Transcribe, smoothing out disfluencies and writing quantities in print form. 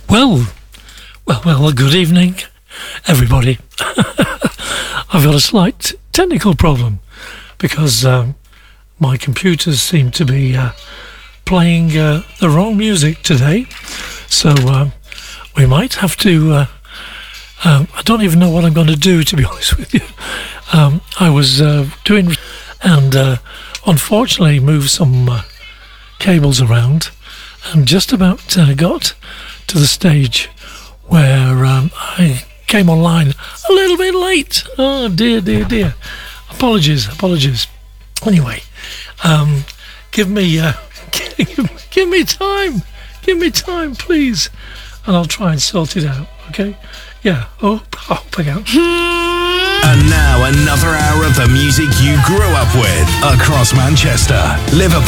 Well, good evening, everybody. I've got a slight technical problem because my computers seem to be playing the wrong music today. So we might have to... I don't even know what I'm going to do, to be honest with you. I was doing... and unfortunately moved some cables around and just about got to the stage where I came online a little bit late. Oh dear. Apologies. Anyway, give me time, please, and I'll try and sort it out. Okay? Yeah. Oh, I can. And now another hour of the music you grew up with across Manchester, Liverpool,